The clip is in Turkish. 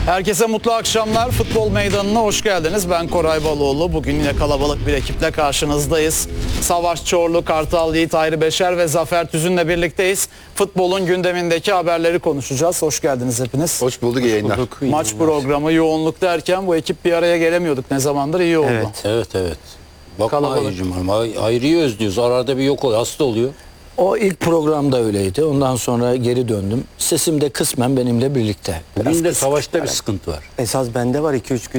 Herkese mutlu akşamlar. Futbol Meydanı'na hoş geldiniz. Ben Koray Baloğlu. Bugün yine kalabalık bir ekiple karşınızdayız. Savaş Çorlu, Kartal Yiğit, Hayri Beşer ve Zafer Tüzün'le birlikteyiz. Futbolun gündemindeki haberleri konuşacağız. Hoş geldiniz hepiniz. Hoş bulduk, yayınlar. Maç programı, yoğunluk derken bu ekip bir araya gelemiyorduk. Ne zamandır iyi oldu. Evet. Bakma Kalabalık. Hayri'cim hanım. Hayri'yi özlüyoruz. Arada bir yok oluyor. Hasta oluyor. O ilk programda öyleydi. Ondan sonra geri döndüm. Sesim de kısmen benimle birlikte. Bugün de savaşta bir sıkıntı var. Esas bende var 2-3 gün.